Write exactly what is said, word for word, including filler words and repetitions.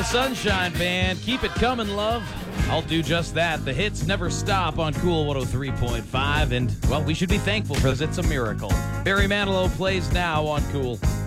Sunshine Band. Keep it coming, love. I'll do just that. The hits never stop on Cool one oh three point five, and, well, we should be thankful because it's a miracle. Barry Manilow plays now on Cool.